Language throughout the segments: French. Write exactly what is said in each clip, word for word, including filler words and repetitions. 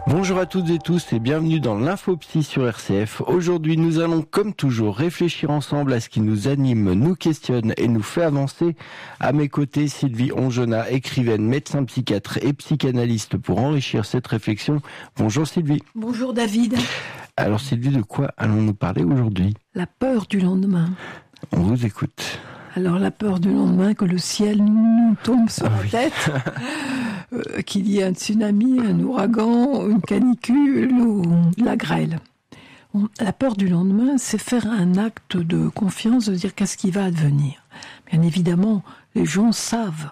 Bonjour à toutes et tous et bienvenue dans l'Infopsy sur R C F. Aujourd'hui, nous allons comme toujours réfléchir ensemble à ce qui nous anime, nous questionne et nous fait avancer. À mes côtés, Sylvie Ongenat, écrivaine, médecin psychiatre et psychanalyste pour enrichir cette réflexion. Bonjour Sylvie. Bonjour David. Alors Sylvie, de quoi allons-nous parler aujourd'hui ? La peur du lendemain. On vous écoute. Alors la peur du lendemain, que le ciel nous tombe sur Ah la oui. tête, euh, qu'il y ait un tsunami, un ouragan, une canicule ou la grêle. On- La peur du lendemain, c'est faire un acte de confiance, de dire qu'est-ce qui va advenir. Bien évidemment, les gens savent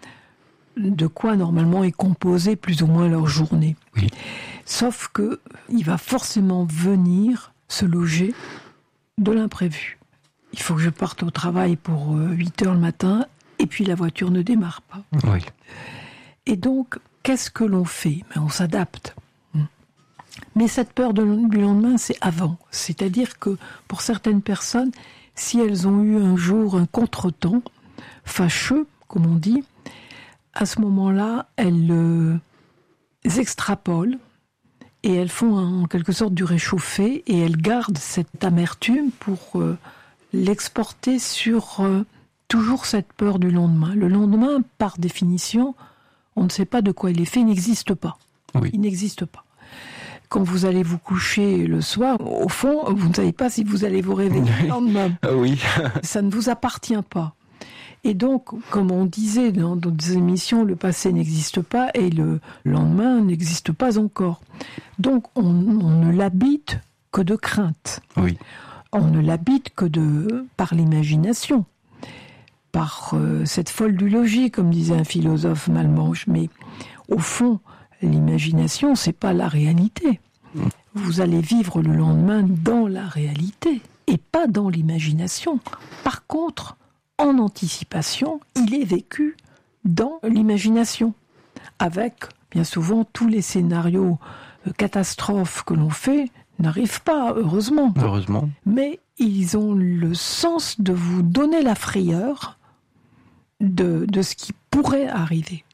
de quoi normalement est composée plus ou moins leur journée. Oui. Sauf que il va forcément venir se loger de l'imprévu. Il faut que je parte au travail pour euh, huit heures le matin, et puis la voiture ne démarre pas. Oui. Et donc, qu'est-ce que l'on fait ? Mais on s'adapte. Mais cette peur de, du lendemain, c'est avant. C'est-à-dire que pour certaines personnes, si elles ont eu un jour un contretemps, fâcheux, comme on dit, à ce moment-là, elles euh, extrapolent et elles font en quelque sorte du réchauffé et elles gardent cette amertume pour euh, l'exporter sur euh, toujours cette peur du lendemain. Le lendemain, par définition, on ne sait pas de quoi il est fait, il n'existe pas. Oui. Il n'existe pas. Quand vous allez vous coucher le soir, au fond, vous ne savez pas si vous allez vous réveiller le lendemain. Ah oui. Ça ne vous appartient pas. Et donc, comme on disait dans d'autres émissions, le passé n'existe pas et le lendemain n'existe pas encore. Donc, on, on ne l'habite que de crainte. Oui. On ne l'habite que de par l'imagination, par euh, cette folle du logis, comme disait un philosophe malmanche. Mais au fond, l'imagination, c'est pas la réalité. Vous allez vivre le lendemain dans la réalité et pas dans l'imagination. Par contre, en anticipation, il est vécu dans l'imagination, avec bien souvent tous les scénarios euh, catastrophes que l'on fait n'arrivent pas, heureusement. Heureusement. Mais ils ont le sens de vous donner la frayeur de, de ce qui pourrait arriver.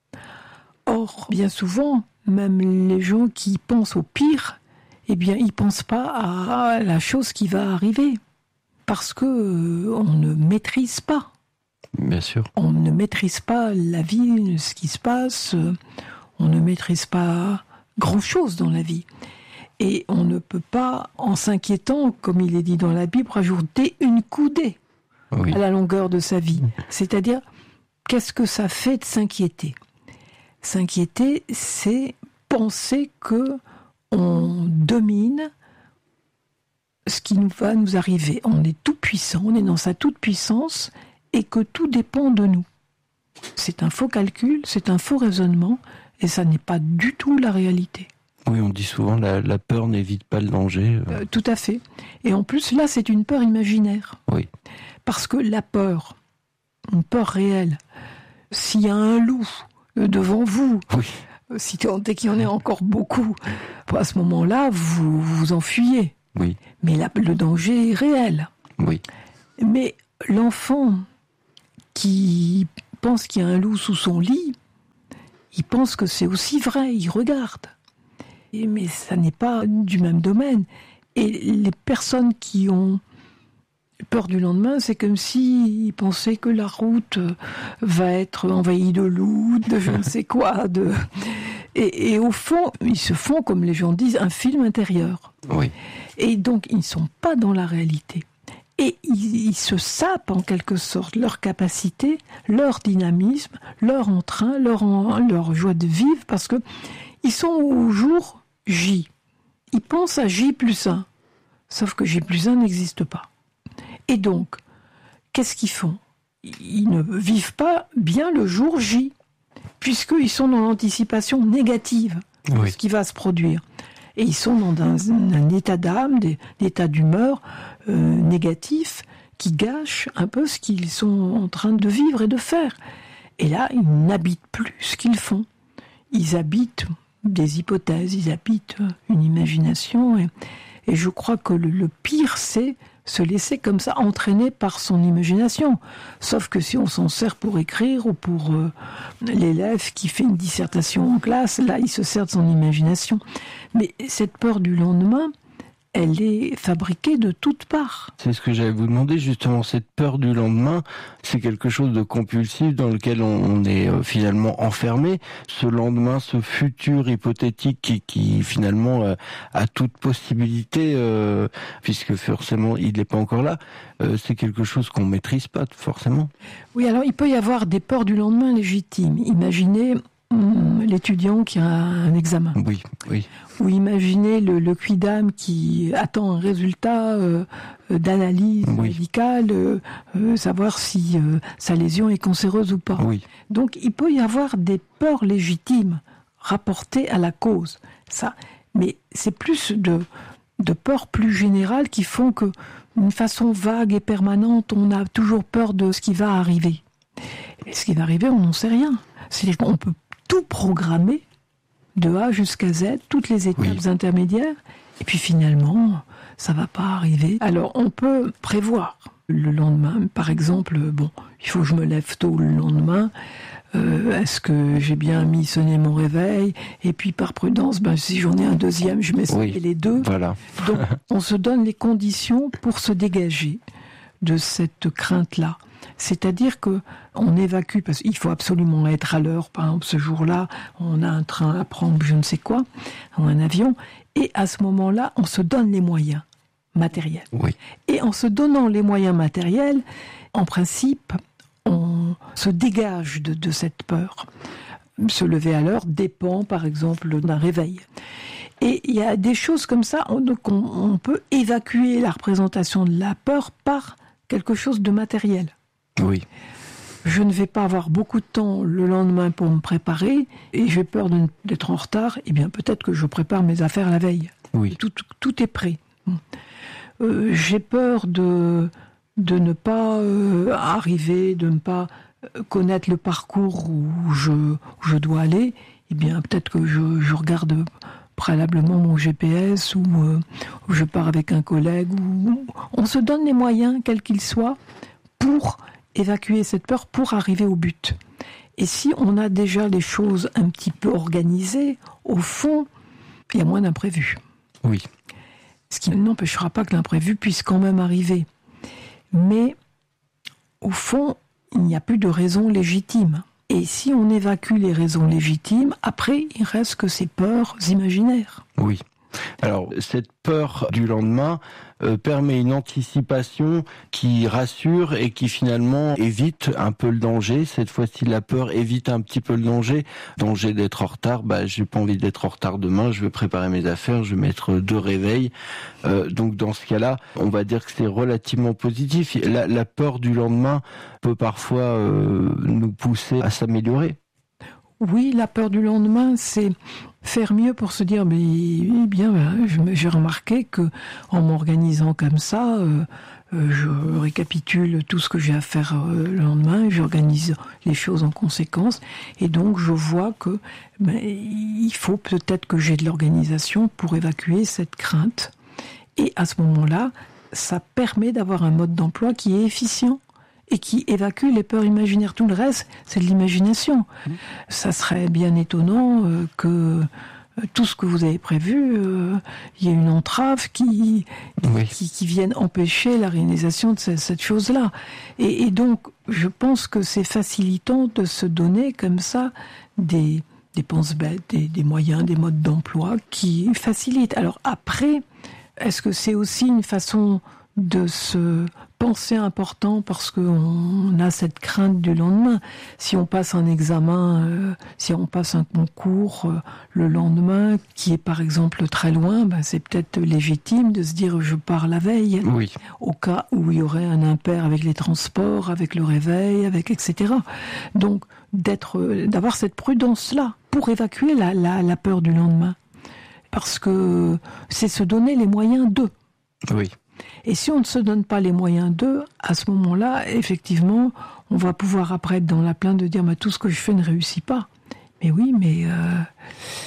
Or, bien souvent, même les gens qui pensent au pire, eh bien, ils ne pensent pas à la chose qui va arriver. Parce que euh, on ne maîtrise pas. Bien sûr. On ne maîtrise pas la vie, ce qui se passe. euh, On ne maîtrise pas grand-chose dans la vie. Et on ne peut pas, en s'inquiétant, comme il est dit dans la Bible, rajouter une coudée Oui. à la longueur de sa vie. C'est-à-dire, qu'est-ce que ça fait de s'inquiéter ? S'inquiéter, c'est penser que on domine ce qui nous va nous arriver. On est tout puissant, on est dans sa toute puissance et que tout dépend de nous. C'est un faux calcul, c'est un faux raisonnement et ça n'est pas du tout la réalité. Oui, on dit souvent la, la peur n'évite pas le danger. Euh, Euh, tout à fait. Et en plus, là, c'est une peur imaginaire. Oui. Parce que la peur, une peur réelle, s'il y a un loup euh, devant vous, Oui. euh, si tant est qu'il y en ait encore beaucoup, à ce moment-là, vous vous enfuyez. Oui. Mais la- le danger est réel. Oui. Mais l'enfant qui pense qu'il y a un loup sous son lit, il pense que c'est aussi vrai, il regarde. Et- mais ça n'est pas du même domaine. Et les personnes qui ont peur du lendemain, c'est comme s'ils pensaient que la route euh, va être envahie de loups, de je ne sais quoi. De... Et, et au fond, ils se font, comme les gens disent, un film intérieur. Oui. Et donc, ils ne sont pas dans la réalité. Et ils, ils se sapent en quelque sorte leur capacité, leur dynamisme, leur entrain, leur, en- leur joie de vivre, parce que ils sont au jour J. Ils pensent à J plus un. Sauf que J plus un n'existe pas. Et donc, qu'est-ce qu'ils font ? Ils ne vivent pas bien le jour J, puisqu'ils sont dans l'anticipation négative de Oui. ce qui va se produire. Et ils sont dans un, un état d'âme, des, des états d'humeur euh, négatif qui gâche un peu ce qu'ils sont en train de vivre et de faire. Et là, ils n'habitent plus ce qu'ils font. Ils habitent des hypothèses, ils habitent une imagination. Et, et je crois que le, le pire, c'est se laisser comme ça entraîner par son imagination. Sauf que si on s'en sert pour écrire ou pour euh, l'élève qui fait une dissertation en classe, là, il se sert de son imagination. Mais cette peur du lendemain, elle est fabriquée de toutes parts. C'est ce que j'allais vous demander, justement, cette peur du lendemain, c'est quelque chose de compulsif dans lequel on, on est euh, finalement enfermé. Ce lendemain, ce futur hypothétique qui, qui finalement euh, a toute possibilité, euh, puisque forcément il n'est pas encore là, euh, c'est quelque chose qu'on maîtrise pas forcément. Oui, alors il peut y avoir des peurs du lendemain légitimes. Imaginez l'étudiant qui a un examen. Oui, oui. Ou imaginez le, le quidam qui attend un résultat euh, d'analyse oui. médicale, euh, euh, savoir si euh, sa lésion est cancéreuse ou pas. Oui. Donc il peut y avoir des peurs légitimes rapportées à la cause. Ça, mais c'est plus de, de peurs plus générales qui font que, d'une façon vague et permanente, on a toujours peur de ce qui va arriver. Et ce qui va arriver, on n'en sait rien. C'est-à-dire qu'on peut tout programmer de A jusqu'à Z, toutes les étapes oui. intermédiaires, et puis finalement, ça va pas arriver. Alors, on peut prévoir le lendemain. Par exemple, bon, il faut que je me lève tôt le lendemain. Euh, est-ce que j'ai bien mis sonner mon réveil? Et puis, par prudence, ben, si j'en ai un deuxième, je mets oui. les deux. Voilà. Donc, on se donne les conditions pour se dégager de cette crainte-là. C'est-à-dire que on évacue, parce qu'il faut absolument être à l'heure. Par exemple, ce jour-là, on a un train à prendre, je ne sais quoi, ou un avion, et à ce moment-là, on se donne les moyens matériels. Oui. Et en se donnant les moyens matériels, en principe, on se dégage de, de cette peur. Se lever à l'heure dépend, par exemple, d'un réveil. Et il y a des choses comme ça, on, donc on, on peut évacuer la représentation de la peur par quelque chose de matériel. Oui. Je ne vais pas avoir beaucoup de temps le lendemain pour me préparer et j'ai peur de, d'être en retard. Eh bien, peut-être que je prépare mes affaires la veille. Oui. Tout, tout, tout est prêt. Euh, j'ai peur de, de ne pas euh, arriver, de ne pas connaître le parcours où je, où je dois aller. Eh bien, peut-être que je, je regarde préalablement mon G P S ou euh, je pars avec un collègue. Ou, on se donne les moyens, quels qu'ils soient, pour évacuer cette peur, pour arriver au but. Et si on a déjà les choses un petit peu organisées, au fond, il y a moins d'imprévus. Oui. Ce qui n'empêchera pas que l'imprévu puisse quand même arriver. Mais, au fond, il n'y a plus de raison légitime. Et si on évacue les raisons légitimes, après, il reste que ces peurs imaginaires. Oui. Alors, cette peur du lendemain euh, permet une anticipation qui rassure et qui finalement évite un peu le danger. Cette fois-ci, la peur évite un petit peu le danger. Danger d'être en retard, bah, j'ai pas envie d'être en retard demain, je vais préparer mes affaires, je vais mettre deux réveils. Euh, donc, dans ce cas-là, on va dire que c'est relativement positif. La, la peur du lendemain peut parfois euh, nous pousser à s'améliorer. Oui, la peur du lendemain, c'est faire mieux pour se dire, mais eh bien, j'ai remarqué que en m'organisant comme ça, euh, je récapitule tout ce que j'ai à faire euh, le lendemain, j'organise les choses en conséquence, et donc je vois que ben, il faut peut-être que j'ai de l'organisation pour évacuer cette crainte. Et à ce moment-là, ça permet d'avoir un mode d'emploi qui est efficient et qui évacue les peurs imaginaires. Tout le reste, c'est de l'imagination. Mmh. Ça serait bien étonnant euh, que euh, tout ce que vous avez prévu, il euh, y ait une entrave qui, oui. qui, qui vienne empêcher la réalisation de cette, cette chose-là. Et, et donc, je pense que c'est facilitant de se donner comme ça des dépenses bêtes, des, des moyens, des modes d'emploi qui facilitent. Alors après, est-ce que c'est aussi une façon de se penser important parce qu'on a cette crainte du lendemain? Si on passe un examen, euh, si on passe un concours euh, le lendemain, qui est par exemple très loin, ben c'est peut-être légitime de se dire je pars la veille. Oui. Au cas où il y aurait un impair avec les transports, avec le réveil, avec et cetera. Donc d'être, euh, d'avoir cette prudence-là pour évacuer la, la, la peur du lendemain. Parce que c'est se donner les moyens d'eux. Oui. Et si on ne se donne pas les moyens d'eux, à ce moment-là, effectivement, on va pouvoir après être dans la plainte de dire bah, tout ce que je fais ne réussit pas. Mais oui, mais euh,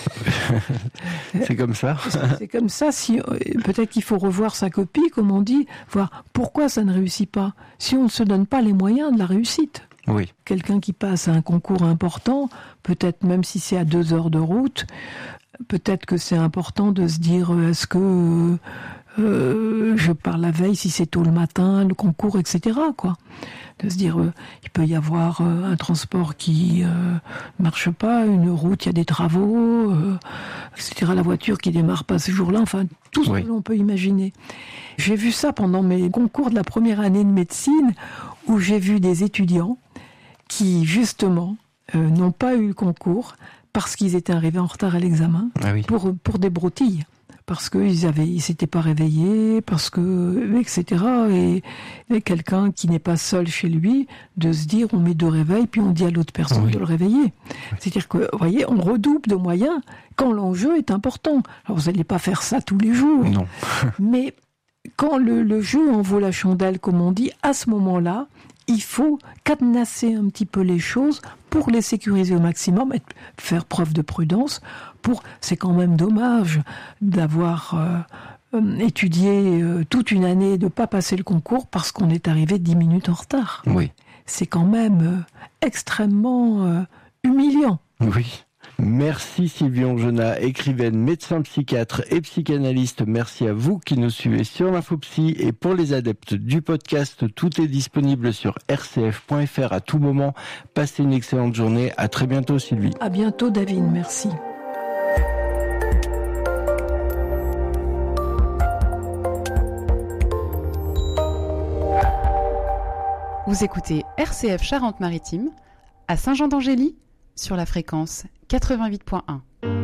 C'est comme ça. C'est comme ça. Si, peut-être qu'il faut revoir sa copie, comme on dit, voir pourquoi ça ne réussit pas. Si on ne se donne pas les moyens de la réussite. Oui. Quelqu'un qui passe à un concours important, peut-être même si c'est à deux heures de route, peut-être que c'est important de se dire, est-ce que euh, je pars la veille, si c'est tôt le matin, le concours, et cetera, quoi. De se dire, euh, il peut y avoir euh, un transport qui ne euh, marche pas, une route, il y a des travaux, euh, et cetera. La voiture qui démarre pas ce jour-là, enfin, tout ce oui. que l'on peut imaginer. J'ai vu ça pendant mes concours de la première année de médecine, où j'ai vu des étudiants qui, justement, euh, n'ont pas eu le concours parce qu'ils étaient arrivés en retard à l'examen, ah oui. pour, pour des broutilles. Parce qu'ils avaient, ils s'étaient pas réveillés, parce que, et cetera. Et, et quelqu'un qui n'est pas seul chez lui, de se dire, on met deux réveils, puis on dit à l'autre personne oui. de le réveiller. Oui. C'est-à-dire que, vous voyez, on redouble de moyens quand l'enjeu est important. Alors, vous n'allez pas faire ça tous les jours. Non. Mais quand le, le jeu en vaut la chandelle, comme on dit, à ce moment-là, il faut cadenasser un petit peu les choses pour les sécuriser au maximum et faire preuve de prudence. Pour, c'est quand même dommage d'avoir euh, étudié euh, toute une année et de ne pas passer le concours parce qu'on est arrivé dix minutes en retard. Oui. C'est quand même euh, extrêmement euh, humiliant. Oui. Merci Sylvie Ongenat, écrivaine, médecin psychiatre et psychanalyste. Merci à vous qui nous suivez sur l'Infopsy. Et pour les adeptes du podcast, tout est disponible sur r c f point f r à tout moment. Passez une excellente journée. À très bientôt Sylvie. À bientôt David, merci. Vous écoutez R C F Charente-Maritime à Saint-Jean-d'Angély sur la fréquence quatre-vingt-huit point un.